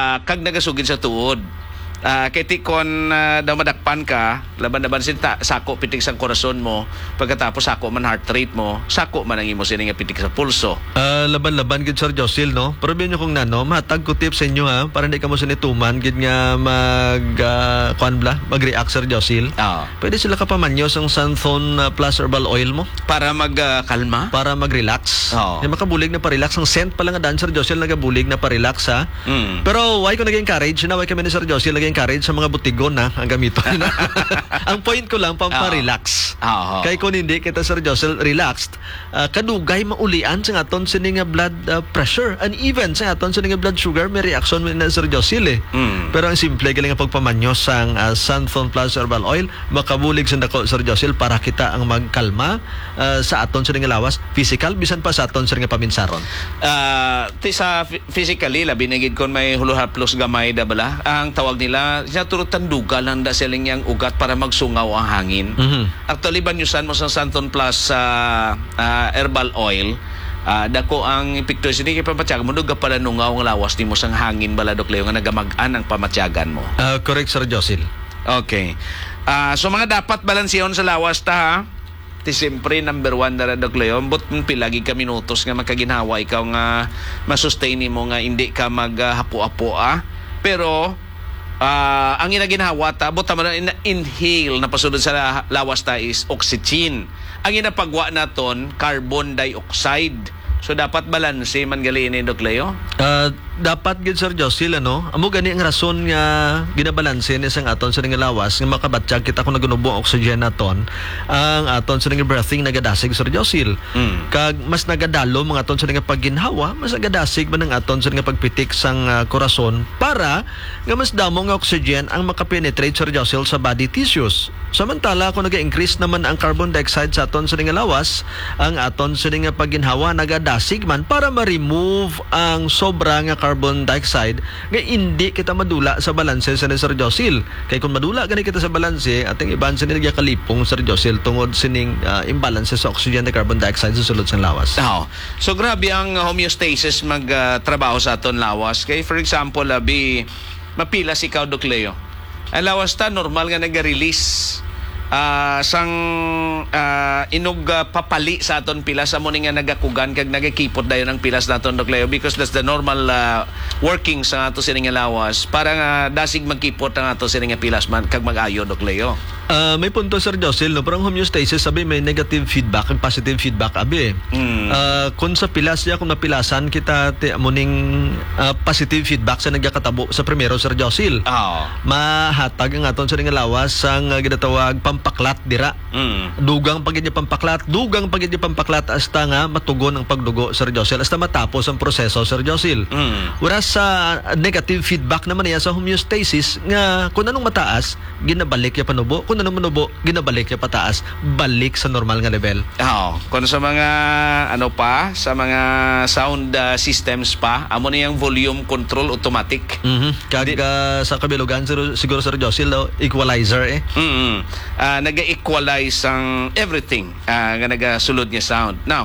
kag nagasugid sa tuod. Kay tikon daw madakpan ka, laban-laban sinta, sako pitik sa korason mo, pagkatapos sako man heart rate mo, sako man ang imo sining pitik sa pulso. Laban-laban gid Sir Josil, no? Pero binyo kong nano, matag ko tips sa inyo ha, para hindi ka mo sinituman gid nga mag-react Sir Josil. Pwede sila kapamanyos ang Santhon Plus Herbal Oil mo para magkalma, para mag-relax. Makabulig na pa-relax ang scent pa lang nga Sir Josil, nagabulig na pa-relax ha. Pero why ko nag-encourage na why kami ni Sir Josil encourage sa mga butigon na ang gamiton na. Ang point ko lang pampa-relax. Kay kung hindi kita Sir Josel relaxed, kadugay maulian sa aton sining blood pressure and even sa aton sining blood sugar may reaction na Sir Josel Pero ang simple galing ang pagpamanyo sang Santhon Plus Herbal Oil makabulig sa dako Sir Josel para kita ang magkalma sa aton sining lawas physical bisan pa sa aton sining paminsaron. Sa physically labi na gid kon may huluhaplos gamay da bala ang tawag nila siya turutan duga lang da siling yang ugat para magsungaw ang hangin. Actually banyusan mo sa Santhon Plus herbal oil, dako ang epekto sini kay pamatyagan mo duga para nungaw ang lawas nimo sang hangin bala Doc Leo nga nagamag-an ang pamatyagan mo. Correct Sir Josil. Okay. So mga dapat balanseon sa lawas ta ha. Siyempre, number 1 na Doc Leo, but pilagi ka minutos nga makaginhawa ikaw nga masustain mo nga hindi ka maghapo-apo pero ang inaginhawa ta buta man inhale na pasunod sa lawas ta is oxygen. Ang inapagwa naton carbon dioxide. So dapat balanse man gali ni Doc Leo. Dapat gid Sir Josil amo gani ang rason nga ginabalanse ni sang aton sa lawas nga makabatsyag kita kung nagunubo ang oxygen naton ang aton sa breathing nagadasig Sir Josil. Kag mas nagadalo mga aton sa pagginhawa mas nagadasig man ang aton sa pagpitik sang korason para nga mas damo nga oxygen ang makapenetrate Sir Josil sa body tissues. Samantala kung naga-increase naman ang carbon dioxide sa aton sa lawas ang aton sa pagginhawa nagadasig man para ma-remove ang sobra nga carbon dioxide nga hindi kita madula sa balanse sa Sir Josil. Kay kung madula gani kita sa balanse ating iban sa nilagya kalipong Sir Josil tungod sining imbalance sa oxygen at carbon dioxide sa sulod sang lawas. So grabe ang homeostasis magtrabaho sa aton lawas. Kay for example mapilas ikaw Doc Leo. Ang lawas ta normal nga nag-release sang inog papali sa aton pilas amo ni nga nagakugan kag nagakipot dayon ang pilas naton Doc Leo because that's the normal working sa ato sining lawas para nga dasig magkipot ang ato sining pilas man kag mag-ayo Doc Leo. May punto Sir Josil no, pero ang homeostasis sabi may negative feedback and positive feedback abi. Kung sa pilas kung napilasan kita amuning positive feedback sa nagakatabo sa primero Sir Josil. Mahatag ang aton sa lawas sang ginatawag pampaklat dira. Dugang pagid pampaklat, hasta nga matugon ang pagdugo Sir Josil, hasta matapos ang proseso Sir Josil. Whereas sa negative feedback naman niya sa homeostasis nga kung anong mataas ginabalik ya panubo, kung anong manubo ginabalik ya pataas, balik sa normal nga level. Kung sa mga sa mga sound systems pa amo na yung volume control automatic. Kag sa kabilugan siguro Sir Josil equalizer naga-equalize ang everything nga nagasulod nga sound. Now,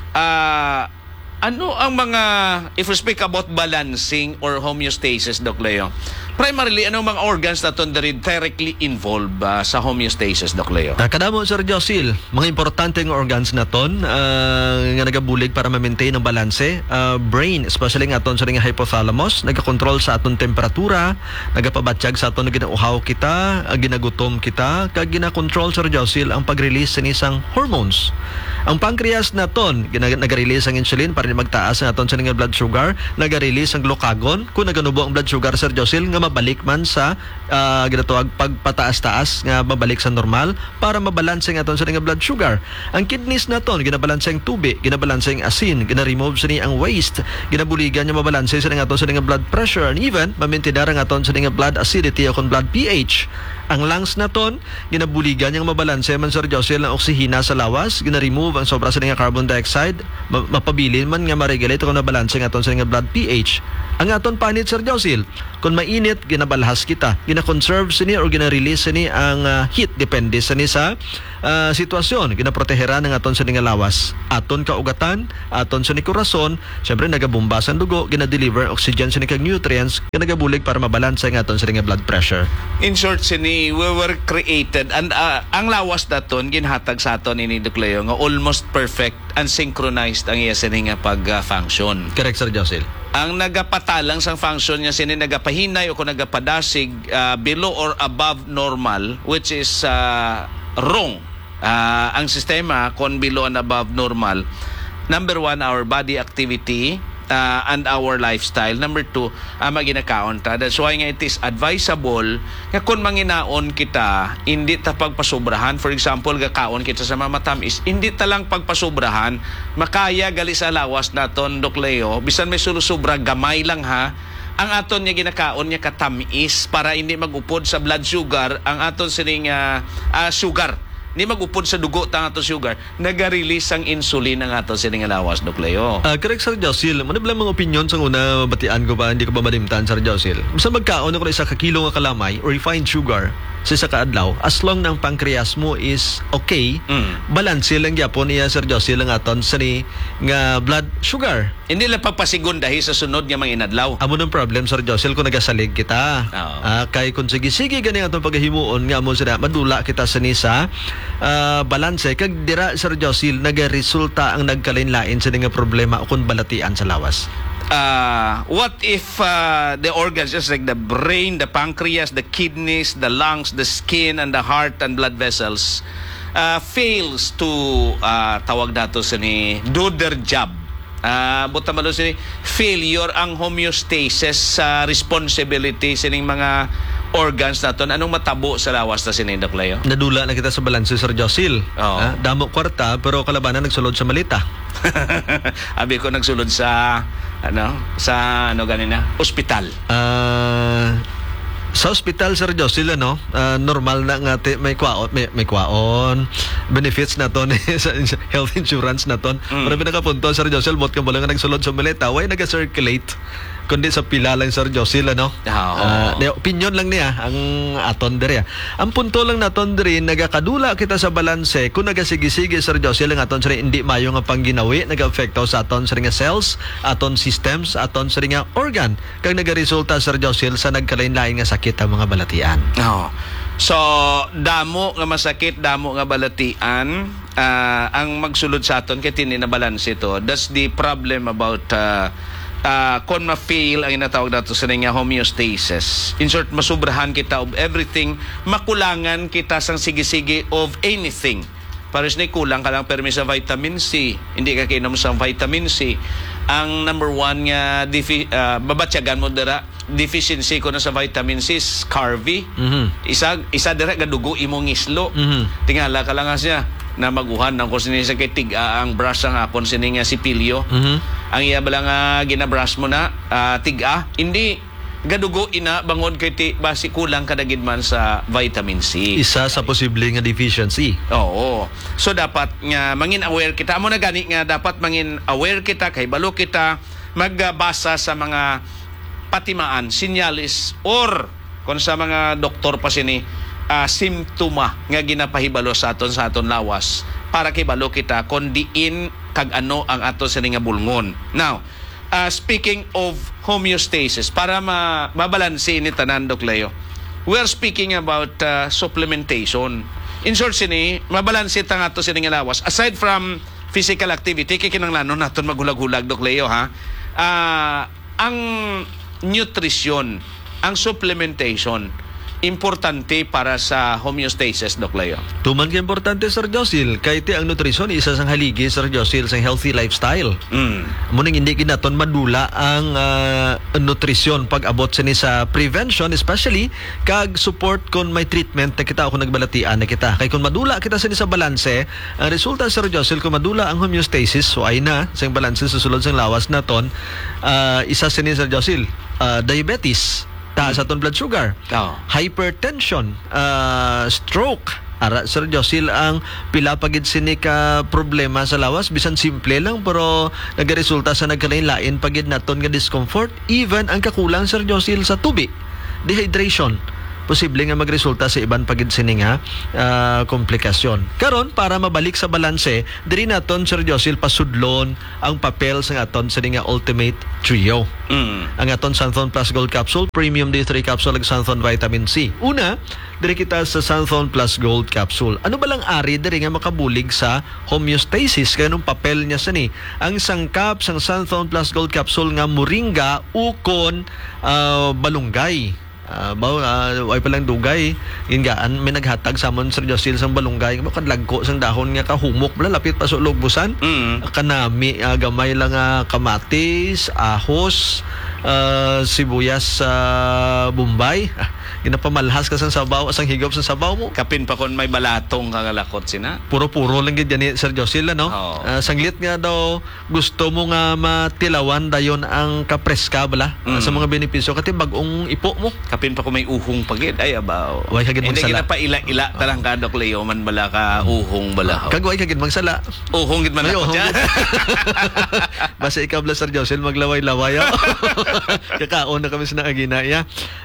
ano ang mga, if we speak about balancing or homeostasis, Doc Leo, primarily, ano mga organs na directly involved sa homeostasis, Doc Leo? Kadamo, Sir Josil, mga importante ng organs na ton nga nagabulig para ma-maintain ang balanse. Brain, especially nga aton sa nga hypothalamus, nagakontrol sa aton temperatura, nagapabatsyag sa aton na ginauhaw kita, ginagutom kita, kag ginakontrol, Sir Josil, ang pag-release sa isang hormones. Ang pancreas na ton, nag-release ang insulin para magtaas ang aton sa nga blood sugar, nag-release ang glucagon, kung naganubo ang blood sugar, Sir Josil, nga mabalik man sa ginatawag pagpataas-taas nga mabalik sa normal para mabalanse ang aton sa nga blood sugar. Ang kidneys na ton ginabalanse ang tubig, ginabalanse ang asin, gina-remove sa ang waste, ginabuligan nga mabalanse sa aton sa nga blood pressure and even mamintinar ang aton sa nga blood acidity o blood pH. Ang lungs na ton ginabuligan yang mabalanse man Sir Josil ang oksihina sa lawas, gina-remove ang sobra sa nga carbon dioxide, mapabilin man nga ma-regulate kung nabalanse ang aton sa nga blood pH. Ang aton panit Sir Josil, kung mainit ginabalhas kita, gina-conserve sini or gina-release sini ang heat depende sini sa sitwasyon ginaproteheran ng aton sa nga lawas, aton kaugatan, aton sa ni corazon, syempre nagabomba sa dugo, gina-deliver oxygen sa ni kag nutrients, nagabulig para mabalansa ang aton sa nga blood pressure. In short, sini, we were created and ang lawas daton ginhatag sa aton ini Docleo nga almost perfect and synchronized ang iya sini nga pag-function. Correct, Sir Josil. Ang nagapatalang sang function niya sini nagapahinay o kung nagapadasig below or above normal, which is wrong. Ang sistema kung below and above normal, number 1, our body activity and our lifestyle. Number 2, maginakaon ta. That's why nga it is advisable nga kung manginaon kita, hindi ta pagpasobrahan. For example, gakaon kita sa mamatamis, hindi ta lang pagpasobrahan, makaya gali sa lawas naton, Docleo, bisan may sulusubra, gamay lang ha, ang aton niya ginakaon niya katamis para hindi magupod sa blood sugar, ang aton sining sugar. Hindi magupod sa dugo tang ato sugar, naga-release ang insulin ang ato sining lawas, Docleo. Correct, Sir Josil. Ano ba mga opinion sa una batian ko pa, hindi ko pa madimtan, Sir Josil? Basta magkaon ako ng isa ka kilo nga kalamay or refined sugar sa isa ka adlaw, as long ng pancreas mo is okay, balanse lang gyapon iya, Sir Josil, ang aton sa ni nga blood sugar. Hindi lang pagpasigon dahil sa sunod nga mga inadlaw. Amo ng problem, Sir Josil, kung nagasalig kita. Kay kung sige gani atong paghimuon nga mo sila madula kita sa ni sa balanse kag dira, Sir Josil, nagaresulta ang nagkalain-lain sa nga problema o kung balatian sa lawas. What if the organs, just like the brain, the pancreas, the kidneys, the lungs, the skin, and the heart and blood vessels fails to tawag dato sa ni do their job? Buta malo sa ni failure ang homeostasis sa responsibility sa ning mga organs naton. Anong matabo sa lawas na sinindok layo? Nadula na kita sa balanse, Sir Josil. Damo kwarta pero kalabanan nagsulod sa malita. Abi ko nagsulod sa ganina, ospital. Sa ospital, Sir Josil, normal na nga may kwaon benefits na to sa health insurance na to. Pero pinakapunto, Sir Josil, bot ka mo lang nagsulod sa malita, why nag-circulate kundi sa pila lang, Sir Josil, opinion lang niya ang aton diri. Ang punto lang naton diri, nagakadula kita sa balanse kung nagasigi-sige, Sir Josil, ang aton sa hindi mayo nga pangginawi, nag-affecto sa aton sa nga cells, aton systems, aton sa nga organ, kag nagaresulta, Sir Josil, sa nagkalain-lain nga sakit ang mga balatian. So, damo nga masakit, damo nga balatian, ang magsulod sa aton kay tini na balanse to. That's the problem about kung ma-fail ang inatawag nato sa nga homeostasis. In short, masubrahan kita of everything, makulangan kita sang sige-sige of anything. Pares na kulang ka lang permi sa vitamin C, hindi ka kainom sa vitamin C. Ang number 1 nga babatyagan mo dira deficiency ko na sa vitamin C, scurvy. Isa dira gadugo imong islo. Tingala ka lang siya na maguhan ng kung sinisa kay tiga ang brush ang akon sining sipilyo. Ang iya bala nga ginabrush mo na tiga, hindi gadugo ina bangod kay basi kulang kadagid man sa vitamin C. Isa sa posibleng nga deficiency. Oo. So dapat nga mangin aware kita. Amo na gani nga dapat mangin aware kita kay balo kita magbasa sa mga patimaan, sinyalis or kung sa mga doktor pa sini simptoma nga ginapahibalo sa aton lawas para kibalo kita kung diin kag ano ang aton sa nga bulngon. Now, speaking of homeostasis, para mabalanse ni tanan, Doc Leo, we are speaking about supplementation. In short, mabalanse ta nga to sini nga lawas. Aside from physical activity, kikinanglanon naton maghulag-hulag, Doc Leo, ang nutrition, ang supplementation, importante para sa homeostasis, Doc Leo. Tuman ka importante, Sir Josil. Kaya ang nutrition, isa sang haligi, Sir Josil, sang healthy lifestyle. Muning hindi kinaton madula ang nutrition pag-abot sa prevention, especially kag support kung may treatment na kita o kung nagbalatian na kita. Kaya kung madula kita sa balanse, ang resulta, Sir Josil, kung madula ang homeostasis, so ay na sa balanse sa sulod sang lawas naton, isa Sir Josil, diabetes, taas aton blood sugar, hypertension, stroke. Ara, Sir Josil, ang pila pagid sini ka problema sa lawas, bisan simple lang pero nagaresulta sa nagkalain-lain pagid naton nga discomfort, even ang kakulang, Sir Josil, sa tubig, dehydration. posible nga magresulta sa iban pagid sini nga komplikasyon. Karon para mabalik sa balanse, diri naton Sir Josil pasudlon ang papel sa aton sini nga Ultimate Trio. Ang aton Santhon Plus Gold Capsule, Premium D3 Capsule ug Santhon Vitamin C. Una, diri kita sa Santhon Plus Gold Capsule. Ano ba lang ari diri nga makabulig sa homeostasis kay anong papel niya sani? Ang sangkap sang Santhon Plus Gold Capsule nga moringa ukon balunggay. Way palang dugay ingaan may naghatag samon Sir Josil sang balunggay mo kadlagko sang dahon nga kahumok bala lapit pa sa lugbusan. Kanami gamay lang kamatis, ahos, sibuyas sa Bombay. Ginapamalhas ka sa sabaw, asang higop sa sabaw mo. Kapin pa kon may balatong kagalakot sina. Puro-puro lang gid yan Sir Josil no. Sanglit nga daw gusto mo nga matilawan dayon ang kapreska bala sa mga benepisyo kati bagong ipo mo. Kapin pa ko may uhong pagid ay abaw. Way kagid magsala. Hindi pa ila talang ka Dok Leo man bala ka uhong bala. Kagway kagid magsala. Uhong gid man ako dyan. Basta ikaw bla Sir Josil maglaway-laway. Kakaon na kami sa naginaya.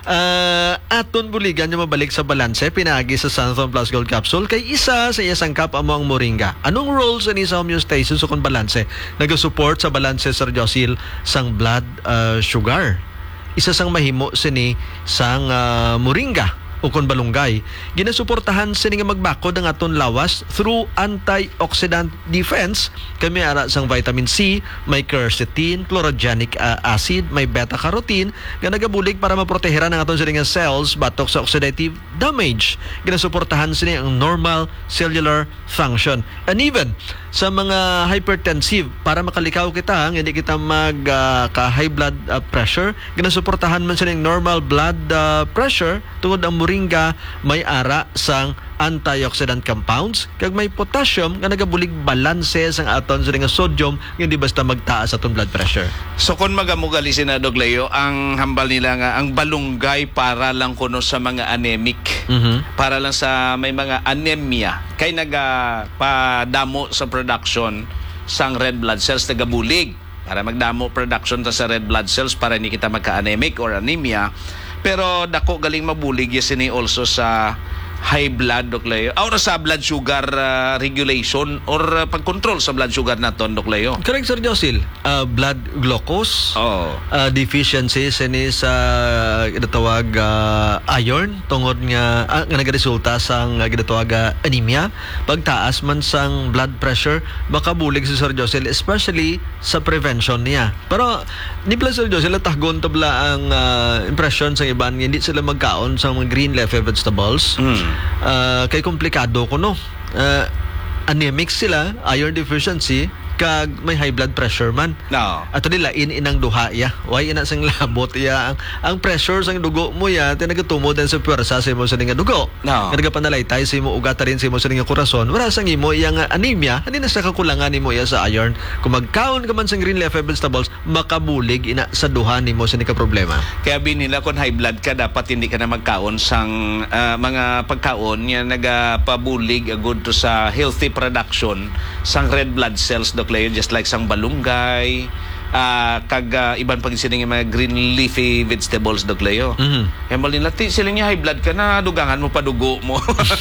Aton buligan nga mabalik sa balanse pinagi sa Santhon Plus Gold Capsule kay isa sa iyang sangkap amo ang moringa. Anong role sa ni sa homeostasis o kon balanse? Nagasupport sa balanse Sir Josil sang blood sugar. Isa sang mahimo sini sang moringa o kon balunggay. Ginasuportahan sini nga magbakod ang aton lawas through antioxidant defense. Kami ara sang vitamin C, may quercetin, chlorogenic acid, may beta-carotene nga nagabulig para maproteheran ang aton sini nga cells batok sa oxidative damage. Ginasuportahan sini ang normal cellular function. And even sa mga hypertensive para makalikaw kita hindi kita ka high blood pressure, ginasuportahan man sini ang normal blood pressure tungod ang moringa may ara sang antioxidant compounds kag may potassium nga nagabulig balanse sang aton sa nga sodium nga di basta magtaas aton blood pressure. So kung magamugali sina Dok Leo, ang hambal nila nga ang balunggay para lang kuno sa mga anemic. Para lang sa may mga anemia kay nagapadamo sa production sang red blood cells nagabulig para magdamo production ta sa red blood cells para hindi kita magka-anemic or anemia. Pero dako galing mabulig yun also sa high blood Dok Leo or sa blood sugar regulation or pag-control sa blood sugar naton Dok Leo. Correct Sir Josil. Blood glucose deficiency sini sa ginatawag iron tungod nga nagaresulta sang ginatawag anemia. Pagtaas man sang blood pressure makabulig si Sir Josil especially sa prevention niya. Pero ni Sir Josil tahgon tabla ang impression sa iban hindi sila magkaon sa mga green leafy vegetables. Kay komplikado ko no. Anemic sila, iron deficiency kag may high blood pressure man. Ato nila inang duha ya. Why ina sang labot ya ang pressure sang dugo mo ya tinagatumod sa puwersa sa imo sa nga dugo. Kada panalaytay sa imo ugat rin sa imo sa nga korason. Wala sang imo yang anemia, hindi na sa kakulangan nimo ya sa iron. Kung magkaon ka man sang green leafy vegetables, makabulig ina sa duha nimo sa nga problema. Kaya binila kung high blood ka dapat hindi ka na magkaon sang mga pagkaon nga nagapabulig agud to sa healthy production sang red blood cells Dok Leo, just like sang balunggay, kag iban pag sining mga green leafy vegetables Dok Leo. Hembal nila sila niya high blood ka na dugangan mo pa dugo mo.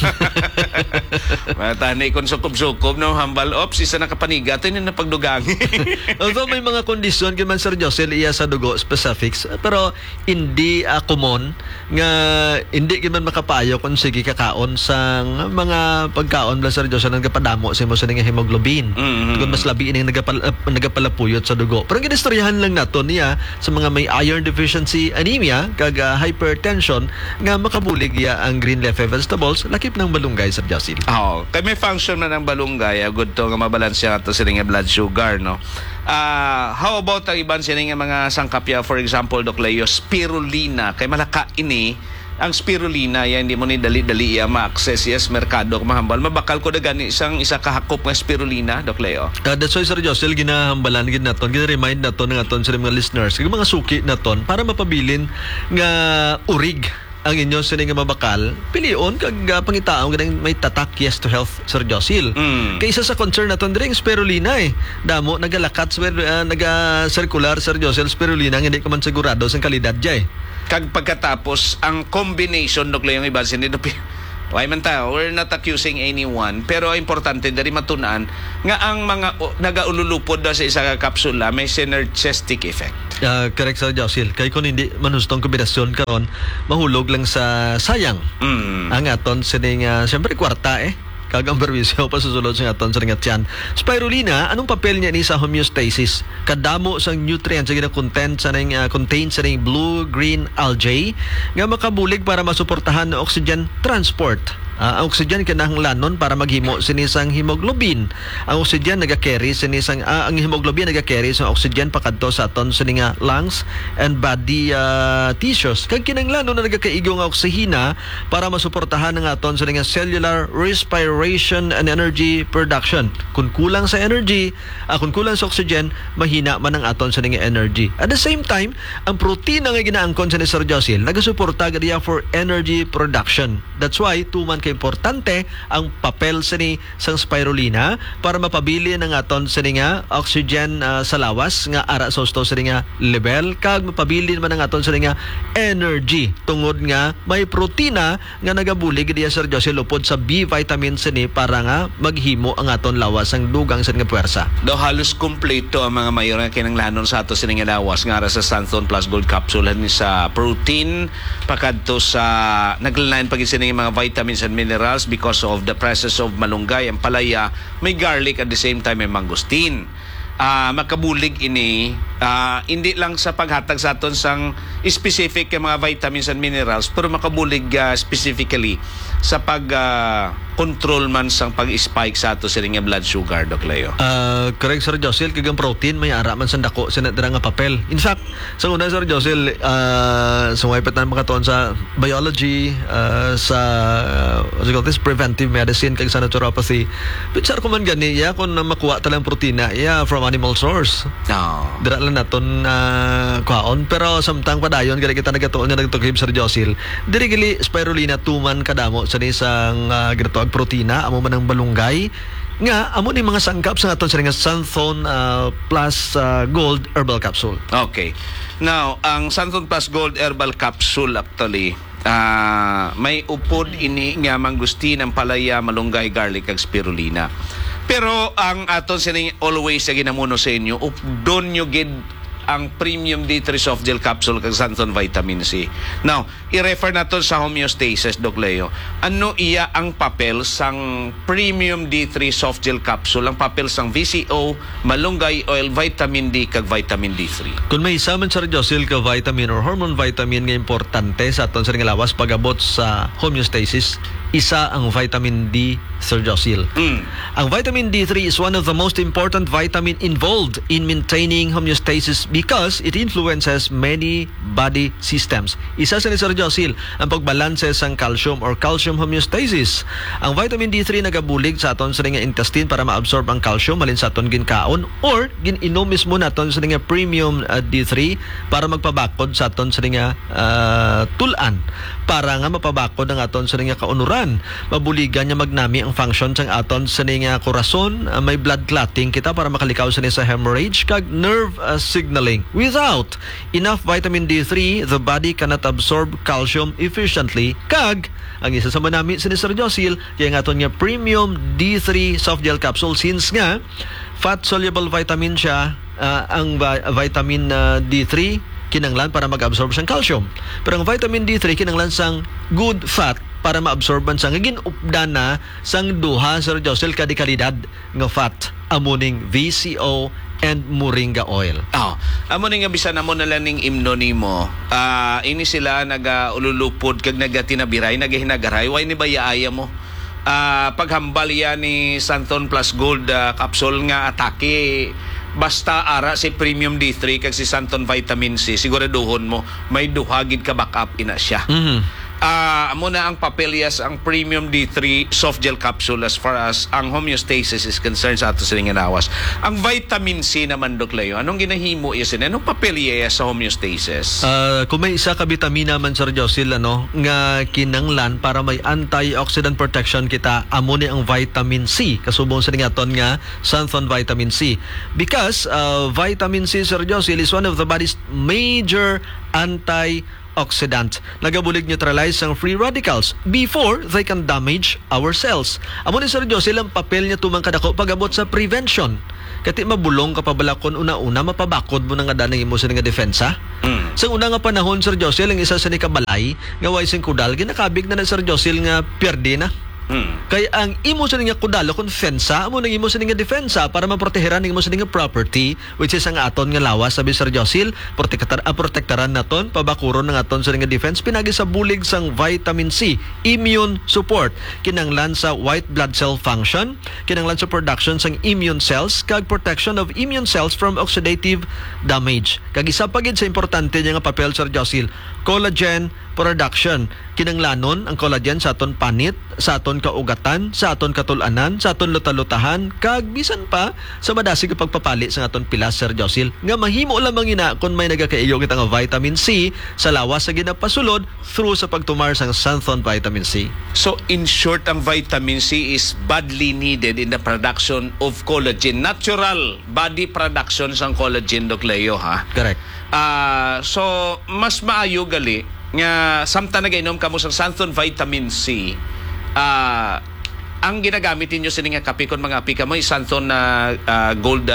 Matani kon sukob-sukob no hambal ops isa nakapanigat na pagdugangi. Although may mga kondisyon man Sir Josil iya sa dugo specifics pero hindi common nga hindi man makapayo kung sige kakaon sang mga pagkaon bla Sir Josil nga padamo sa mo sa nga hemoglobin. Kung mas labi ning nagapalapuyot sa dugo. Pero ginistoryahan lang naton niya sa mga may iron deficiency anemia kag hypertension nga makabulig ya ang green leafy vegetables lakip ng balunggay Sir Josil. Kay may function man ang balunggay good to nga mabalanse ato sila nga blood sugar no. How about ang iban sila nga mga sangkapya for example Dok Leo spirulina kay malaka ini ang spirulina yan hindi mo ni dali-dali ma-access yes merkado mahambal mabakal ko dagani isang isa kahakop nga spirulina Dok Leo. That's why Sir Josil ginahambalan gid naton gina-remind naton ng aton sa mga listeners kag mga suki naton para mapabilin nga urig ang inyo sila nga mabakal pilion kag pangitaon ganang may tatak yes to health Sir Josil. Kay isa sa concern naton diri spirulina damo nagalakat naga-circular Sir Josil spirulina nga hindi ka man sigurado sa kalidad jay. Kag pagkatapos ang combination Dok Leo, yung iba sinidupi. Why man tayo, we're not accusing anyone, pero importante dari matunaan nga ang mga nagaululupod daw sa isa ka kapsula may synergistic effect. Correct, Sir Josil. Kaya kung hindi manustong kombinasyon karon, mahulog lang sa sayang. Ang aton sining siyempre kwarta kagang perwisyo pa susulod sa aton sa ringat yan. Spirulina, anong papel niya ni sa homeostasis? Kadamo sa nutrients sa content sa ning contain sa ning blue-green algae nga makabulig para masuportahan ng oxygen transport. Ang oxygen kinahanglanon para maghimo sinisang hemoglobin. Ang oxygen naga-carry sinisang ang hemoglobin naga-carry sa oxygen pakadto sa aton sining lungs and body tissues. Kag kinahanglanon na nagakaigo nga oksihina para masuportahan ng aton sining cellular respiration and energy production. Kung kulang sa energy, kung kulang sa oxygen, mahina man ang aton sining energy. At the same time, ang protein nga ginaangkon sa ni Sir Josil nagasuporta gadiya for energy production. That's why tuman importante ang papel sini sang spirulina para mapabili ng aton sini nga oxygen sa lawas nga ara sa gusto sini nga level kag mapabili man ang aton sini nga energy tungod nga may protina nga nagabulig diya Sir Jose lupod sa B vitamin sini para nga maghimo ang aton lawas ang dugang sini nga puwersa. Do halos kompleto ang mga mayor nga kinanglanon sa ato sini nga lawas nga ara sa Santon Plus Gold Capsule ni sa protein pakadto sa naglalain pag sini nga mga vitamins and minerals because of the presence of malunggay, ang palaya, may garlic at the same time may mangosteen. Makabulig ini hindi lang sa paghatag sa aton sang specific mga vitamins and minerals pero makabulig specifically sa pag control man sang pag-spike sa ato sining blood sugar Dok Leo. Correct Sir Josil, kagang protein may ara man sa dako sa nadira nga papel. In fact, sa una Sir Josil, sumaipat na makatuon sa biology, sa what you call this, preventive medicine kag sa naturopathy. Pitsar ko man gani kung makuha talang protina from animal source. Dira lang naton kwaon pero samtang padayon gali kita nagatuon nga nagtukib Sir Josil. Diri gali spirulina tuman kadamo sa isang ginatuang protina amo man ang balunggay nga amo ni mga sangkap sa aton sa nga Santon Plus Gold Herbal Capsule. Okay. Now, ang Santon Plus Gold Herbal Capsule actually may upod ini nga mangustin ang palaya, malunggay, garlic kag spirulina. Pero ang aton sining always sa ginamuno sa inyo, updon nyo gid ang Premium D3 Soft Gel Capsule kag Santon Vitamin C. Now, i-refer naton sa homeostasis, Dok Leo. Ano iya ang papel sang Premium D3 Soft Gel Capsule, ang papel sang VCO, malunggay oil, vitamin D kag vitamin D3? Kung may isa man Sir Josil ka vitamin or hormone vitamin nga importante sa aton sa nga lawas pag-abot sa homeostasis, isa ang vitamin D, Sir Josil. Ang vitamin D3 is one of the most important vitamin involved in maintaining homeostasis because it influences many body systems. Isa sa ni Sir Josil ang pagbalanse sang calcium or calcium homeostasis. Ang vitamin D3 nagabulig sa aton sa nga intestine para ma-absorb ang calcium malin sa aton ginkaon or gininom mismo naton sa nga premium D3 para magpabakod sa aton sa nga tulan para nga mapabakod ang aton sa nga kaunuran. Mabuligan niya magnami ang function sang aton sa nga korason, may blood clotting kita para makalikaw sa hemorrhage kag nerve signaling. Without enough vitamin D3, the body cannot absorb calcium efficiently kag ang isa sa manami sa ni Sir Josil kaya nga aton nga premium D3 soft gel capsule since nga fat soluble vitamin siya, ang vitamin D3 kinanglan para mag-absorb sang calcium. Pero ang vitamin D3 kinanglan sang good fat para ma-absorban sang ginupdana sang duha Sir Josil kadikalidad nga fat amuning VCO and moringa oil. Amo ni nga bisan amo na lang ning imno nimo. Ini sila nagaululupod kag nagatinabiray, nagahinagaray, way ni bayaaya mo. Paghambal yan ni Santon Plus Gold capsule nga atake basta ara si Premium D3 kag si Santon Vitamin C, siguraduhon mo may duhagid ka backup ina siya. Amo na ang papelyas ang Premium D3 Soft Gel Capsule as far as ang homeostasis is concerned sa ato sa nawas. Ang Vitamin C naman Dok Leo, anong ginahimo isin? Anong papelya sa homeostasis? Kung may isa ka vitamina man Sir Josil nga kinanglan para may antioxidant protection kita, amo ni ang vitamin C kasubong sa aton nga Santon Vitamin C because vitamin C Sir Josil is one of the body's major antioxidant. Nagabulig neutralize ang free radicals before they can damage our cells. Amo ni Sir Josil ang papel niya tumang kadako pagabot sa prevention. Kati mabulong ka pabalakon una-una mapabakod mo nga danay mo sa nga defensa. Sa una nga panahon Sir Josil ang isa sa ni kabalay nga way sing kudal ginakabig na Sir Josil nga pierde na. Kaya ang imo sa nga kudalo kung fensa amo nang imo sa nga defensa para maproteheran ng imo sa nga property which is ang aton nga lawas sabi Sir Josil protektaran naton pabakuron ng aton sa nga defense pinagi sa bulig sang vitamin C immune support kinanglan sa white blood cell function kinanglan sa production sang immune cells kag protection of immune cells from oxidative damage kag isa pa gid sa importante nga papel Sir Josil collagen production kinanglanon ang collagen sa aton panit sa aton kaugatan sa aton katulanan sa aton lutalutahan kag bisan pa sa madasig nga pagpapali sa aton pilas Sir Josil nga mahimo lamang ina kung may nagakaiyo kita nga vitamin C sa lawas sa ginapasulod through sa pagtumar sang Santhon vitamin C. So in short, ang vitamin C is badly needed in the production of collagen. Natural body production sang collagen, Doc Leo, ha? Correct. So mas maayo gali nga samtang nagainom ka mo sa Santhon vitamin C, ang ginagamit ninyo sa nga kape kung mga api ka mo Santhon na gold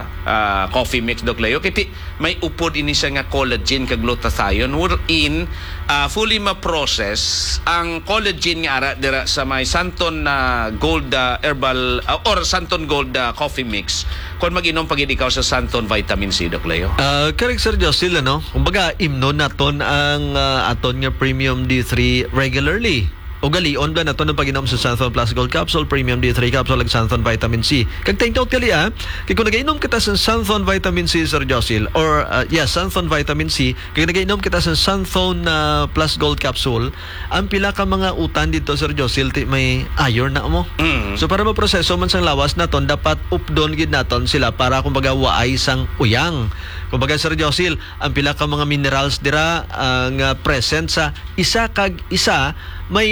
coffee mix, Doc Leo, kiti may upod ini siya nga collagen kag glutathione wherein fully ma-process ang collagen nga ara dira sa may Santhon gold herbal or Santhon gold coffee mix kung mag-inom pag ikaw sa Santhon vitamin C, Doc Leo. Correct Sir Josil, ano? Kumbaga imnon naton ang aton nga premium D3 regularly. O galion ba nato ng pag-inom sa Santhon Plus Gold Capsule, Premium D3 Capsule, ag Santhon Vitamin C. Kag take note kali kay kung nagainom kita sa Santhon Vitamin C, Sir Josil, or Santhon Vitamin C, kay nagainom kita sa Santhon Plus Gold Capsule, ang pila ka mga utan dito, Sir Josil, may iron na mo. So para maproseso man sang lawas naton, dapat updon gid naton sila para kumbaga waay sang uyang. Kumbaga Sir Josil, ang pila ka mga minerals dira nga present sa isa kag isa may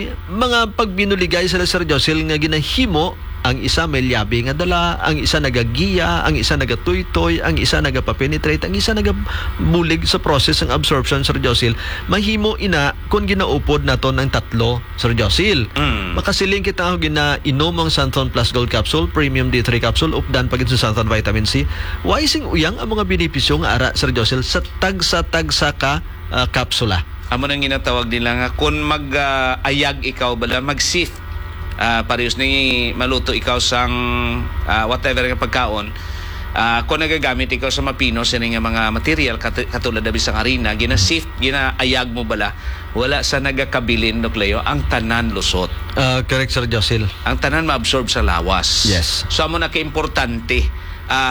mga pagbinuligay sila Sir Josil nga ginahimo ang isa may liabi nga dala, ang isa nagagiya, ang isa nagatuytoy, ang isa nagapapenetrate, ang isa nagabulig sa process ng absorption Sir Josil. Mahimo ina kung ginaupod naton ang tatlo Sir Josil. Makasiling kita ang ginainom ang Santhon Plus Gold Capsule, Premium D3 Capsule, updan pagid sa Santhon Vitamin C. Waising uyang ang mga benepisyo nga ara Sir Josil sa tagsa ka kapsula. Amo nang ginatawag nila nga kung mag-ayag ikaw bala mag-sift parehas ni maluto ikaw sang whatever nga pagkaon kung nagagamit ikaw sa mapino sa nga mga material katulad dabi sang harina gina-sift ginaayag mo bala wala sa nagakabilin Doc Leo ang tanan lusot. Correct Sir Josil. Ang tanan ma-absorb sa lawas. Yes. So amo na ka-importante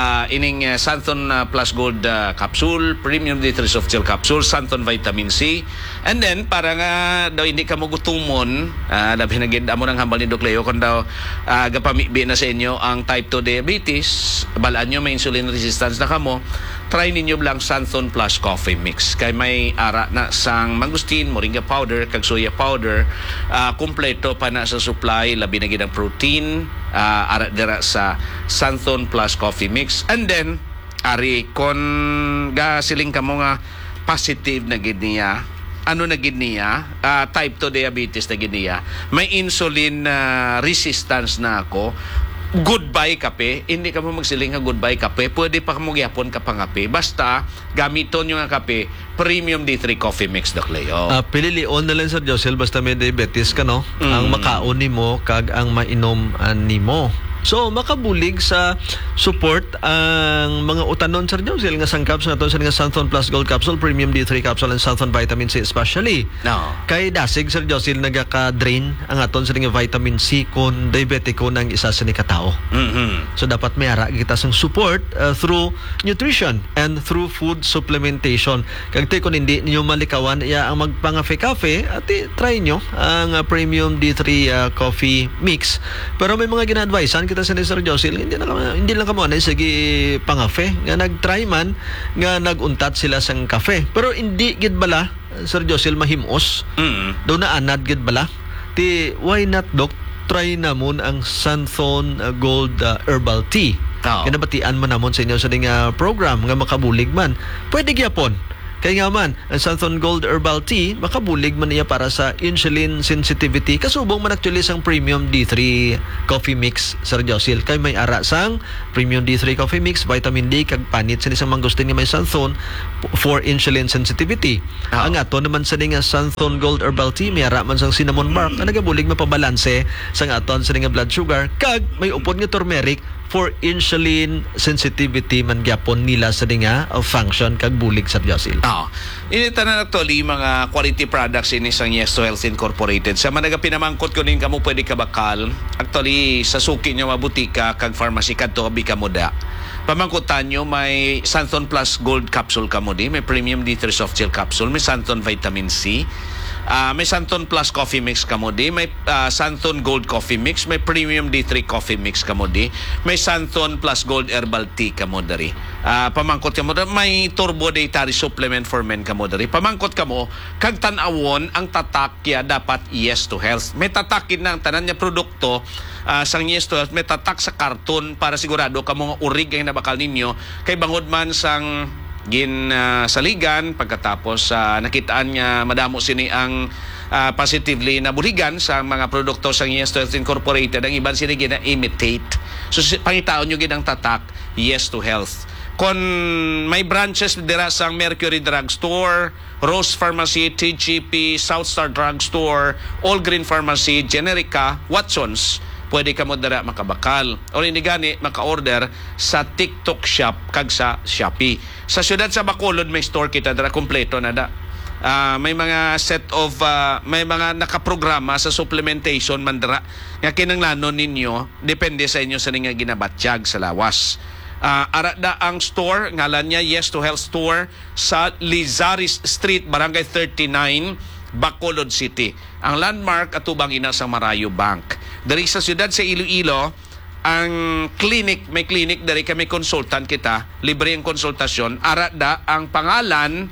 ining Santhon Plus Gold Capsule, Premium D3 Soft Gel Capsule, Santhon Vitamin C. And then, para nga daw hindi ka magutumon, labi na ginda mo ng hambal ni Doc Leo, kung daw gapamibi na sa inyo ang type 2 diabetes, balaan nyo may insulin resistance na kamo, try ninyo lang Santhon Plus Coffee Mix. Kay may ara na sang mangustin, moringa powder, kag soya powder, kompleto pa na sa supply, labi na ginang protein, ara dira sa Santhon Plus Coffee Mix. And then ari kon gasiling ka mo nga positive na gid niya, ano na gid niya, type 2 diabetes na gid niya, may insulin resistance na ako, goodbye kape, hindi ka mo magsiling nga goodbye kape, pwede pa mo gyapon ka pangape, basta gamiton yung kape Premium D3 Coffee Mix, Doc Leo. Pililion na lang Sir Josil basta may diabetes ka, no? Ang makaon nimo kag ang mainom nimo. So, makabulig sa support ang mga utanon Sir Josil nga sangkap sa naton sa nga Santhon Plus Gold Capsule, Premium D3 Capsule, and Santhon Vitamin C especially. No. Kay dasig Sir Josil nagaka-drain ang aton sa nga vitamin C kung diabetiko ng isa sa ni katao. So, dapat may ara kita sang support through nutrition and through food supplementation. Kag kung hindi niyo malikawan ang magpangafe-cafe, ati try nyo ang Premium D3 Coffee Mix. Pero may mga gina-advisean kita sa ni Sir Josil, hindi lang kamo na sige pangafe nga nag-try man nga naguntat sila sang kafe. Pero hindi gid bala Sir Josil mahimos. Daw na anad gid bala. Ti why not Doc try namon ang Santhon Gold Herbal Tea. Kinabatian mo namon sa inyo sa ding program nga makabulig man. Pwede gyapon. Kaya nga man, ang Santhon Gold Herbal Tea, makabulig man niya para sa insulin sensitivity. Kasubong man actually sang Premium D3 Coffee Mix, Sir Josil. Kaya may ara sang Premium D3 Coffee Mix, vitamin D, kag panit sa isang manggustin nga may Santhon for insulin sensitivity. Ang ato naman sa nga Santhon Gold Herbal Tea, may ara man sang cinnamon bark, na nagabulig mapabalanse sang aton sa nga blood sugar, kag may upod nga turmeric for insulin sensitivity man gyapon nila sa nga function kag bulig, Sir Josil. Inita na actually mga quality products ini sang Yes to Health Incorporated. Sa managa pinamangkot ko nin kamo pwede ka bakal. Actually sa suki nyo mabutika kag pharmacy kadto abi kamo da. Pamangkutan nyo may Santhon Plus Gold Capsule kamo di, may Premium D3 Soft Gel Capsule, may Santhon Vitamin C. May Santhon Plus Coffee Mix kamo di, may Santhon Gold Coffee Mix, may Premium D3 Coffee Mix kamo di, may Santhon Plus Gold Herbal Tea kamo dari. Pamangkot kamo dari, may Turbo Dietary Supplement for Men kamo dari. Pamangkot kamo kag tan-awon ang tatak ya dapat Yes to Health. May tatakin ng tanan niya produkto sang Yes to Health, may tatak sa karton para sigurado kamo nga urig ang nabakal ninyo kay bangod man sang saligan pagkatapos nakitaan niya madamo sini ang positively na buligan sa mga produkto sa Yes to Health Incorporated. Ang iban sini gina-imitate. So pangitaon nyo ginang tatak Yes to Health. Kon may branches dira sa Mercury Drug Store, Rose Pharmacy, TGP, Southstar Drug Store, All Green Pharmacy, Generica, Watsons, pwede ka mo dara makabakal. O hindi gani, maka-order sa TikTok Shop kag sa Shopee. Sa siyudad sa Bacolod, may store kita dara, kompleto na da. May mga set of, may mga nakaprograma sa supplementation mandara. Nga kinanglanon ninyo, depende sa inyo sa nga ginabatsyag sa lawas. Arada ang store, ngalan niya Yes to Health Store sa Lizaris Street, Barangay 39, Bacolod City. Ang landmark atubang ina sa Marayo Bank. Dari sa siyudad sa Iloilo, ang clinic, may clinic dari kami consultant kita, libre ang konsultasyon. Arada ang pangalan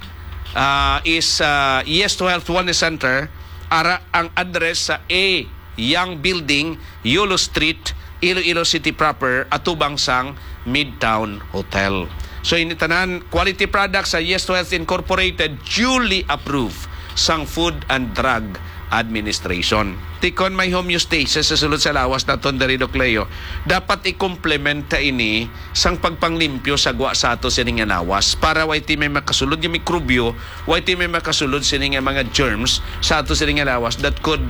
is Yes to Health Wellness Center. Ara ang address sa A Young Building, Yolo Street, Iloilo City proper, atubang sang Midtown Hotel. So initanan quality products sa Yes to Health Incorporated, duly approved sang Food and Drug Administration. Tikon may homeostasis sa sulod sa lawas na Tondari Doc Leo, dapat i-complement ta ini sang pagpanglimpyo sa gwa sa ato sining nga lawas para waiti may makasulod yung mikrobyo, waiti may makasulod sining nga mga germs sa ato sining nga lawas that could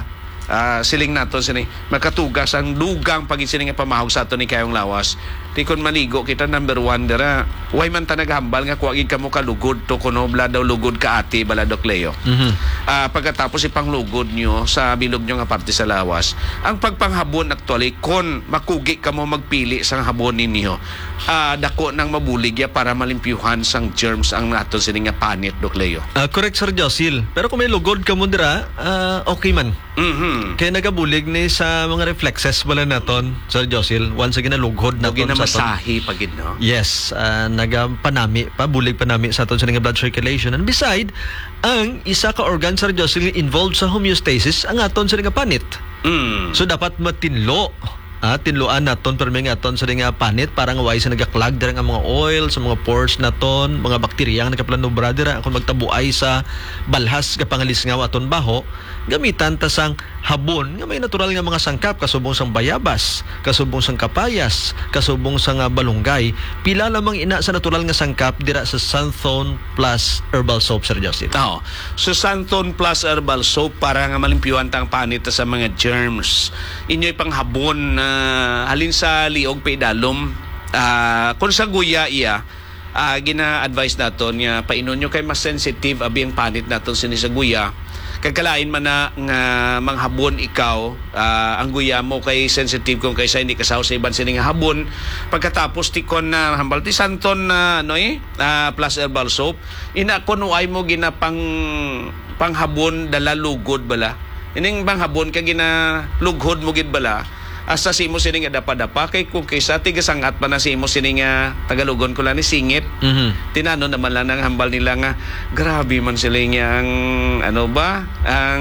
siling nato sining makatugas ang dugang pagin sining nga pamahog sa ato ni kayong lawas. Tikon maligo kita number 1 dara, way man ta naghambal nga kuwagid kamo kalugod to kuno bla daw lugod ka ati bala Doc Leo. Pagkatapos ipanglugod nyo sa bilog nyo nga parte sa lawas, ang pagpanghabon actually kon makugi kamo magpili sang habon ninyo, dako nang mabulig ya para malimpyuhan sang germs ang naton sining nga panit, Doc Leo. Correct, Sir Josil. Pero kung may lugod ka mo dira, okay man. Kaya nagabulig ni sa mga reflexes wala naton, Sir Josil. Once again nalughod naton sa masahi pagid no. Yes, nagapanami pa bulig panami sa aton sa nga blood circulation. And beside, ang isa ka organ, Sir Jocelyn, involved sa homeostasis ang aton sa nga panit. So dapat matinlo. Tinluan naton permi nga aton sa nga panit para nga way sa nagaklag dira nga mga oil sa mga pores naton, mga bakterya nga nagaplanubra dira kung magtabuay sa balhas nga pangalisngaw aton baho, gamitan ta sang habon nga may natural nga mga sangkap kasubong sang bayabas, kasubong sang kapayas, kasubong sang balunggay. Pila lamang ina sa natural nga sangkap dira sa Santhon Plus Herbal Soap, Sir Joseph. So Santhon Plus Herbal Soap para nga malimpyuhan tang panit sa mga germs. Inyo'y panghabon na halin sa liog pa idalom. Kung sa guya iya, gina-advise naton nga painon nyo kay mas sensitive abi ang panit naton sini sa guya. Kagkalain man na nga manghabon ikaw, ang guya mo kay sensitive kung kaysa hindi kasaw sa iban sining habon. Pagkatapos tikon na hambal ti Santhon Plus Herbal Soap, ina kunuay mo gina panghabon dala lugod bala. Ining panghabon ka gina lughod mo gid bala. Asa simo sining nga dapa-dapa kay kung kaysa tigasangat pa na simo sining nga Tagalogon ko lang ni singit. Tinano naman lang ang hambal nila nga grabe man sila nga ang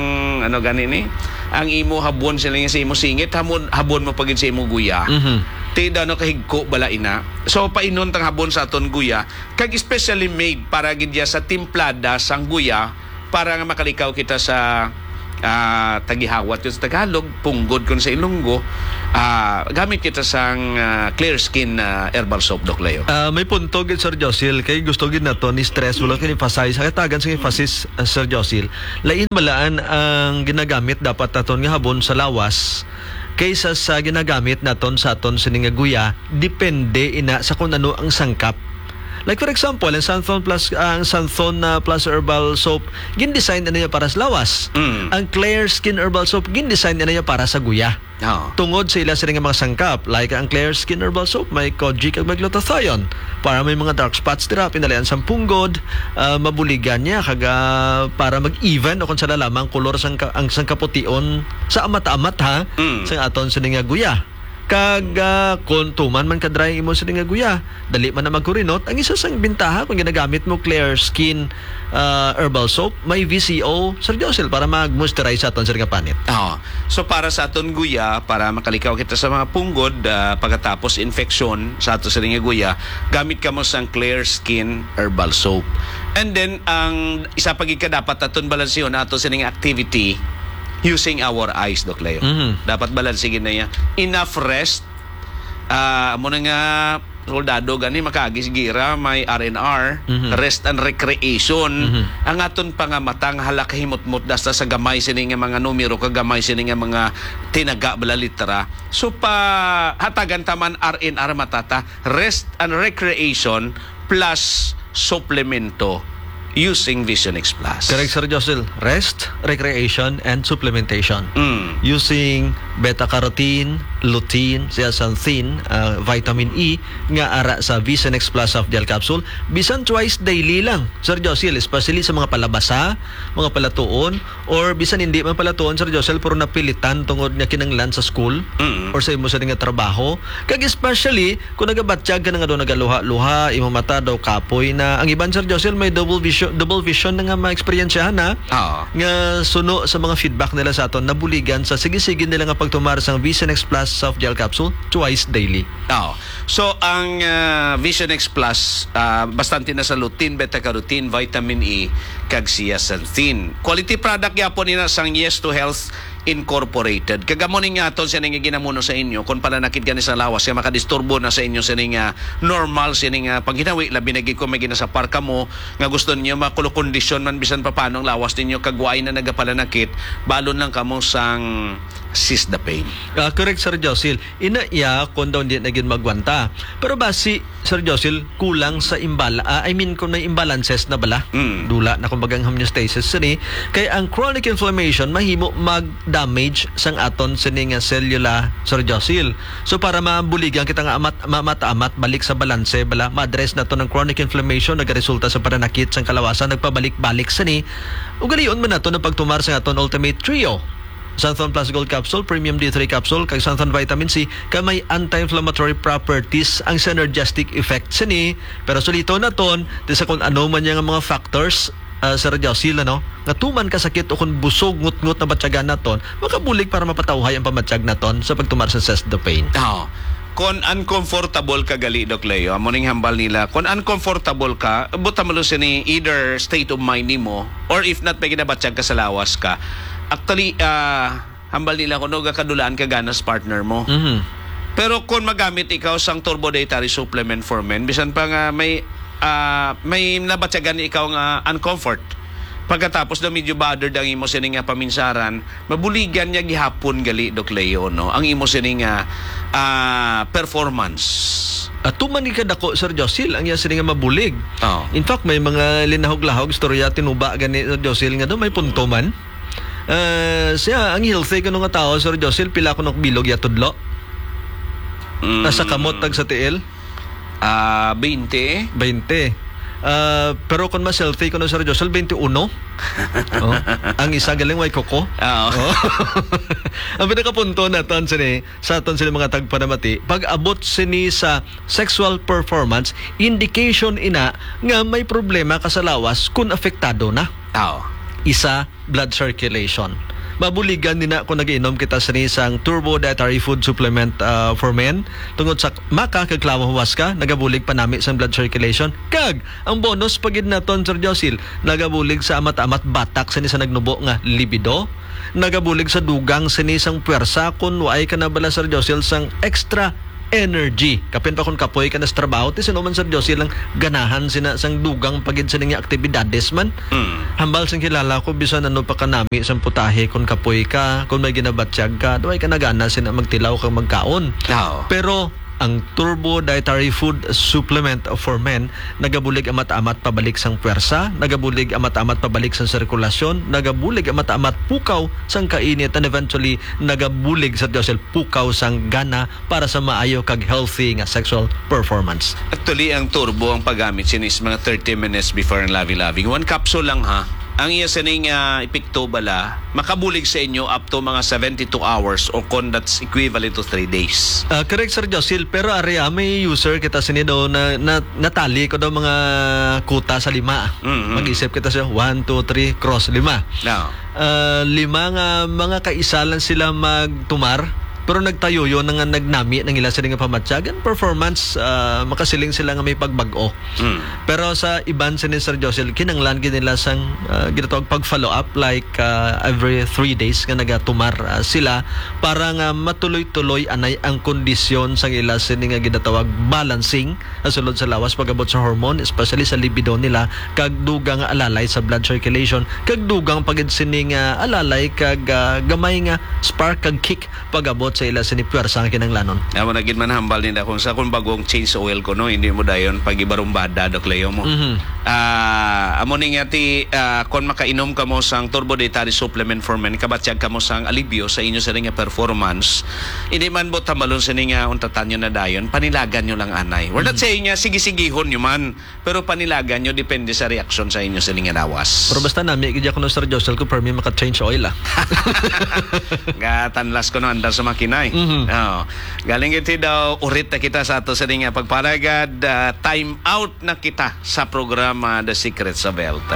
gani ni ang imo habon sila nga sa imo singit habon mo pagid sa imo guya. ti daw no kahigko bala ina. So painon tang habon sa aton guya kag especially made para gidya sa timplada sang guya para nga makalikaw kita sa tagihawat yun sa Tagalog, punggod kun sa Ilonggo, gamit kita sang clear skin herbal soap, Doc Leo. May punto gid Sir Josil kay gusto gid nato ni stress wala kini emphasize hatagan sa emphasis Sir Josil. Lain balaan ang ginagamit dapat naton nga habon sa lawas kaysa sa ginagamit naton sa aton sining nga guya, depende ina sa kung ano ang sangkap. Like for example, ang Santhon Plus Herbal Soap, gin-design na niya para sa lawas. Ang Clear Skin Herbal Soap, gin-design na niya para sa guya. Tungod sa ila sa mga sangkap, like ang Clear Skin Herbal Soap, may kojic at may glutathione. Para may mga dark spots tira, pinalayan sa punggod, mabuligan niya, para mag-even o kung sa lalamang kolor ang sangkapution sa amat-amat ha, sa aton sa nga guya. Kag kung tuman man kadry imo sa nga guya, dali man na magkurinot. Ang isa sang bintaha kung ginagamit mo Clear Skin Herbal Soap, may VCO, Sir Josil, para mag-moisturize sa aton sa nga panit. So para sa aton guya, para makalikaw kita sa mga punggod, pagkatapos infeksyon sa aton sa nga guya, gamit ka mo sang Clear Skin Herbal Soap. And then ang isa pagig ka dapat aton balanseyon ato sa nga activity using our eyes, Doc Leo. Dapat balansigin na yan. Enough rest. Mo na nga soldado gani makagis gira may R&R, rest and recreation. Ang aton pangamatang halakahimot-mot dasta sa gamay sini nga mga numero kagamay sini nga mga tinaga bala litera. So pa hatagan taman R&R matata, rest and recreation plus supplemento using Vision X Plus. Correct, Sir Josil. Rest, recreation, and supplementation. Using beta-carotene, lutein, zeaxanthin, vitamin E, nga ara sa Vision X Plus of gel capsule. Bisan twice daily lang, Sir Josil. Especially sa mga palabasa, mga palatuon, or bisan hindi man palatuon, Sir Josil, pero napilitan tungod nga kinanglan sa school, or sa imo sa nga trabaho. Kag especially, kung nagabatsyag ka na nga doon nagaluha-luha, imo mata daw kapoy na. Ang iban, Sir Josil, may double vision na nga ma-experiensyahan na nga suno sa mga feedback nila sa aton nabuligan sa sige-sige nila nga pagtumar sa Vision X Plus soft gel capsule twice daily. So ang Vision X Plus bastante na sa lutein, beta-carotene, vitamin E kag zeaxanthin. Quality product gyapon nila sang Yes to Health Incorporated. Kagamonin nga aton sa nga ginamuno sa inyo kung pala nakit gani sa lawas kaya makadisturbo na sa inyo sa nga normal sa nga paghinawi labi na ko may ginasa parka mo nga gusto niyo makulo kondisyon man bisan pa paano ang lawas ninyo kagway na nagapala nakit balon lang kamo sang seize the pain. Correct, Sir Josil. Inaiya kung daw hindi naging magwanta. Pero basi, Sir Josil, kulang sa kung may imbalances na bala. Dula na kumbagang homeostasis sini. Kaya ang chronic inflammation mahimo mag-damage sang aton sini nga cellula, Sir Josil. So para mabuligan kita nga amat balik sa balanse bala, ma-address na to ng chronic inflammation nagaresulta sa pananakit sang kalawasan nagpabalik-balik sini. Ugalion man nato ng pagtumar sa aton Ultimate Trio. Santhon Plus Gold Capsule, Premium D3 Capsule, kag Santhon Vitamin C, kay may anti-inflammatory properties ang synergistic effect sini. Pero sulito na ton, sa kung ano man yung mga factors, Sir Josil, nga tuman kasakit o kung busog, ngut-ngut na batyagan na ton, makabulig para mapatawhay ang pamatsyag na ton sa pagtumar sa seize the pain. Kung uncomfortable ka gali, Doc Leo, amuning hambal nila, kung uncomfortable ka, buta mo sini either state of mind mo, or if not, may ginabatsyag ka sa lawas ka, actually, hambal nila kung kadulaan ka ganas partner mo. Pero kung magamit ikaw sang turbo dietary supplement for men, bisan pa nga may nabatyagan ikaw nga uncomfort. Pagkatapos na medyo bothered ang imo sini nga paminsaran, mabuligan niya gihapon gali, Doc Leo, no? Ang imo sini nga performance. At tuman ni kadako, Sir Josil, ang iya sini nga mabulig. In fact, may mga linahog-lahog istorya tinuba gani, Sir Josil, nga do may punto man. Siya, ang healthy ko nga tao, Sir Josil, pila ko ng bilog yatudlo. Nasa kamot tag sa tiil. 20. Pero kung mas healthy ko na, Sir Josil, 21. Ang isa galing way koko. Ang pinakapunto na ton sa aton sila mga tagpanamati, pag abot sini sa sexual performance, indication ina nga may problema ka sa lawas kung apektado na. Isa, blood circulation. mabuligan nina kung nagiinom kita sa isang Turbo Dietary Food Supplement for Men tungod sa maka kagklawa huwas ka, nagabulig panami sa blood circulation. Kag ang bonus pagid naton Sir Josil, nagabulig sa amat-amat batak sa sa nagnubo nga libido, nagabulig sa dugang sa isang puwersa kung waay ka na bala Sir Josil sang extra energy. Kapin pa kung kapoy ka na sa trabaho, ti sinuman Sir Josil lang ganahan sina sang dugang pagid sa nga aktibidades man. Hambal sang kilala ko bisan ano pa kanami sang putahe kung kapoy ka, kung may ginabatsyag ka, duay ka nagana sina magtilaw kang magkaon. Pero ang Turbo Dietary Food Supplement for Men nagabulig amat-amat pabalik sang puwersa, nagabulig amat-amat pabalik sang sirkulasyon, nagabulig amat-amat pukaw sang kainit, and eventually nagabulig sa Josel pukaw sang gana para sa maayo kag healthy nga sexual performance. Actually, ang turbo ang paggamit sinis mga 30 minutes before ang lavi-lavi. One capsule lang ha. Ang iya sining epekto bala, makabulig sa inyo up to mga 72 hours or kung that's equivalent to 3 days. Correct Sir Josil, pero area may user kita sinido na natali ko daw mga kuta sa 5. Mag-isip kita siya 1, 2, 3 cross 5. No. 5 nga mga kaisalan sila magtumar. Pero nagtayo yun nga nagnami ng ila sila nga pamatyagan performance, makasiling sila nga may pagbag-o. Pero sa iban si Sir Josil, kinanglan nila sang ginatawag pag-follow up like every 3 days nga nagatumar sila para nga matuloy-tuloy anay ang kondisyon sang ila sila nga ginatawag balancing sulod sa lawas pagabot sa hormone, especially sa libido nila, kag dugang alalay sa blood circulation, kag dugang pagid sining alalay kag gamay nga spark kag kick pagabot sa ila sinipuwersa ang kinanglanon. Amo na gid man hambal nila kung sa kung bagong change oil ko no, hindi mo dayon pag ibarumbada Dok Leo mo. Amo ning ati kung makainom ka mo sang Turbo Dietary Supplement for Men, kabatyag ka mo sang alibyo sa inyo sa nga performance. Hindi man bot hambalon sa nga untatan nyo na dayon, panilagan nyo lang anay. We're not saying nga sige-sigihon nyo man, pero panilagan nyo depende sa reaksyon sa inyo sa nga lawas. Pero basta nami kaya ko no Sir Josel ko per me maka-change oil Gatanlas ko no andar sa makinay. Galing iti daw urit na kita sa ato sa nga pagparagad, time out na kita sa programa The Secrets of Health.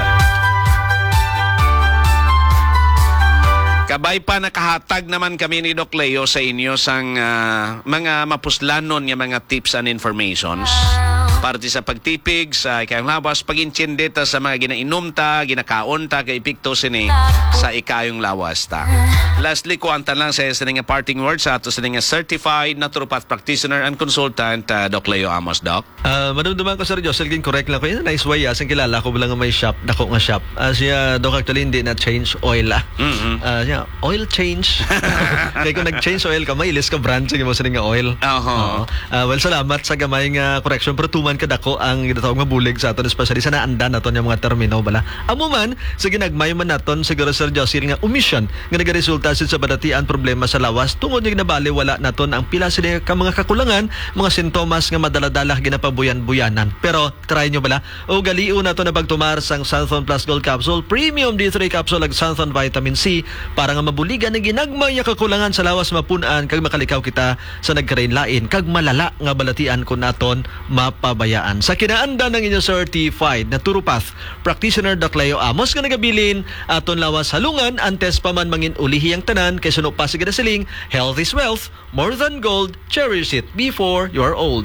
Kabay pa nakahatag naman kami ni Doc Leo sa inyo sang mga mapuslanon nga mga tips and informations parte sa pagtipig sa ikayong lawas, pag-intindi ta sa mga ginainom ta, ginakaon ta, kay epekto sini sa ikayong lawas ta. Lastly, kuwantan lang sa nga parting words sa ato sa nga certified naturopath practitioner and consultant, Doc Leo Amos, Doc. Madumduman ko Sir Josel, correct lang ko. Yun, nice way. Asang kilala ko bilang may shop, dako nga shop. Siya, Doc, actually hindi na change oil siya, oil change. Kaya kung nag-change oil ka, mailis ka brand sa mo sa nga oil. Well, salamat sa gamay nga correction. Pero tuman kadako ang ginatawag mabulig sa aton, especially sa naandan naton yung mga termino bala. Amo man, sa ginagmay man naton, siguro Sir Josil nga omission nga nagaresulta sa badatian problema sa lawas tungod yung nabali wala naton ang pila sila ka mga kakulangan, mga sintomas nga madaladala ginapabuyan-buyanan. Pero try nyo bala o galiu naton na pagtumar sang Santhon Plus Gold Capsule, Premium D3 Capsule ag Santhon Vitamin C para nga mabuligan ang ginagmay nga kakulangan sa lawas mapunan kag makalikaw kita sa nagkarain-lain kag malala nga balatian kun naton mapabayaan. Sa kinaanda ng inyong certified na Turopath Practitioner Doc Leo Amos nga nagabilin aton lawas halungan antes pa man mangin ulihi ang tanan kay suno pa sa ginasiling health is wealth, more than gold, cherish it before you are old.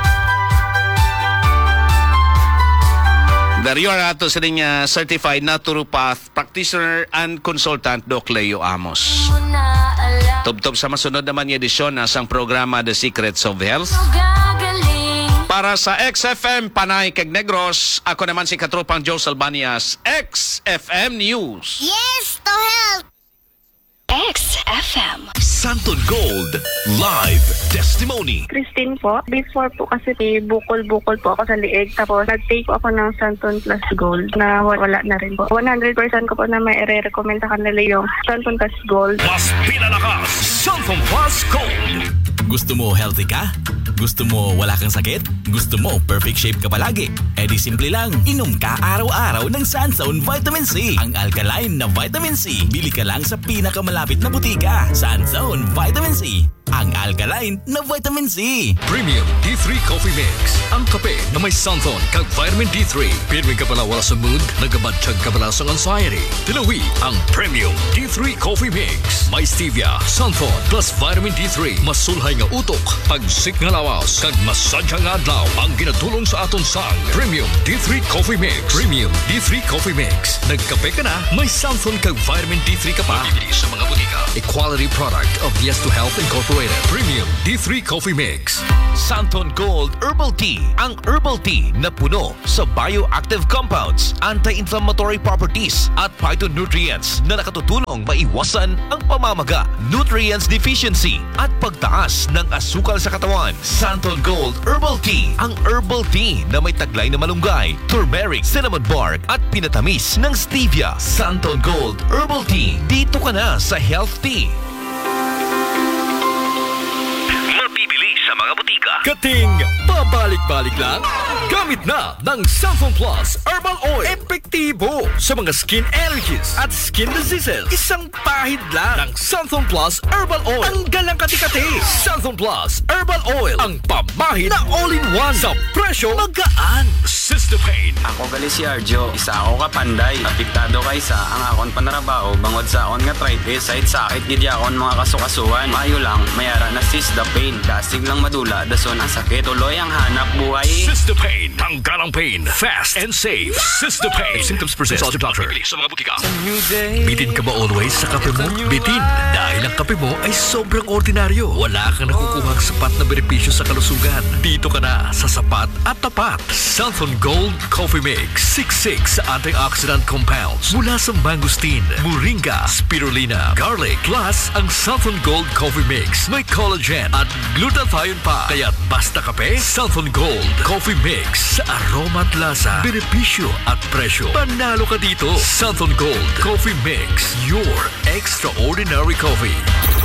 There you are ato sa certified naturopath practitioner and consultant Doc Leo Amos. Tubtob sa masunod naman yung edisyon na sang programa The Secrets of Health. Para sa XFM Panay kag Negros, ako naman si Katropang Joe Salbanias, XFM News. Yes, to help! XFM. Santon Gold Live Testimony. Christine po. Before po kasi bukol-bukol po ako sa liig. Tapos nag-take po ako ng Santon Plus Gold na wala na rin po. 100% ko po na may i-recommend sa kanila yung Santon Plus Gold. Mas pinalakas, Santon Plus Gold. Gusto mo healthy ka? Gusto mo wala kang sakit? Gusto mo perfect shape ka palagi? Eh di simple lang, inom ka araw-araw ng Sanzone Vitamin C. Ang alkaline na Vitamin C. Bili ka lang sa pinakamalapit na butika. Sanzone Vitamin C. ang alkaline na vitamin C. Premium D3 Coffee Mix. Ang kape na may Santhon kag vitamin D3. Pirming ka pala wala sa mood, nagabatsyag ka pala sa anxiety. Tilawi ang Premium D3 Coffee Mix. May stevia, Santhon plus vitamin D3. Masulhay nga utok, pagsik nga lawas, kag masadya nga adlaw. Ang ginatulong sa aton sang Premium D3 Coffee Mix. Premium D3 Coffee Mix. Nagkape ka na, may Santhon kag vitamin D3 ka pa. Bibili sa mga butika. A quality product of Yes to Health Incorporated. Premium D3 Coffee Mix. Santon Gold Herbal Tea. Ang herbal tea na puno sa bioactive compounds, anti-inflammatory properties at phytonutrients na nakatutulong maiwasan ang pamamaga, nutrients deficiency at pagtaas ng asukal sa katawan. Santon Gold Herbal Tea. Ang herbal tea na may taglay na malunggay, turmeric, cinnamon bark at pinatamis ng stevia. Santon Gold Herbal Tea. Dito ka na sa Health Tea. Mabibili sa mga butika. Kating pabalik-balik lang, gamit na ng Santhon Plus Herbal Oil. Epektibo sa mga skin allergies at skin diseases. Isang pahid lang ng Santhon Plus Herbal Oil. Tanggal ang kati-kati. Santhon Plus Herbal Oil. Ang pamahid na all-in-one sa presyo magaan. Sister Pain. Ako gali si Arjo, isa ako kapanday. Apektado kay sa ang akon panarabaho bangod sa akon nga arthritis side sakit gid akon mga kasukasuan. Mayo lang mayara na Sister Pain. Dasig lang madula dason ang sakit tuloy ang hanap buhay. Sister Pain. Tanggal ang pain. Fast and safe. Sister Pain. Symptoms present. Consult your doctor. Sa mga butika. Bitin ka ba always sa kape mo? Bitin. Dahil ang kape mo ay sobrang ordinaryo. Wala kang nakukuhang sapat na benepisyo sa kalusugan. Dito ka na sa sapat at tapat. Santhon Gold Coffee Mix. 66 antioxidant compounds mula sa mangosteen, moringa, spirulina, garlic. Plus, ang Santhon Gold Coffee Mix may collagen at glutathione pa. Kaya't basta kape, Santhon Gold Coffee Mix. Sa aroma at lasa, benepisyo at presyo. Panalo ka dito. Santhon Gold Coffee Mix. Your extraordinary coffee.